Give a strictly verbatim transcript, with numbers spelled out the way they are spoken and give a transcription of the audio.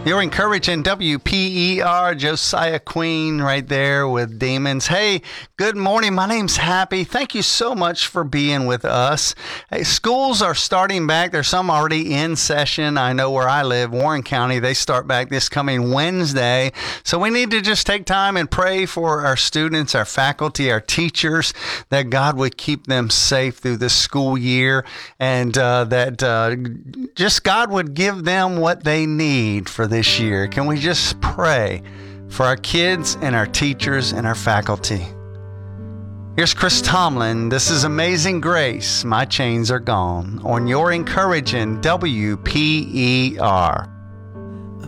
You're encouraging W P E R, Josiah Queen right there with Demons. Hey, good morning. My name's Happy. Thank you so much for being with us. Hey, schools are starting back. There's some already in session. I know where I live, Warren County, they start back this coming Wednesday. So we need to just take time and pray for our students, our faculty, our teachers, that God would keep them safe through this school year, and uh, that uh, just God would give them what they need for this year. Can we just pray for our kids and our teachers and our faculty? Here's Chris Tomlin. This is Amazing Grace. My chains are gone. On your encouraging W P E R.